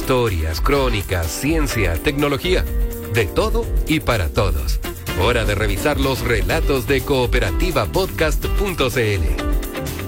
Historias, crónicas, ciencia, tecnología. De todo y para todos. Hora de revisar los relatos de cooperativapodcast.cl.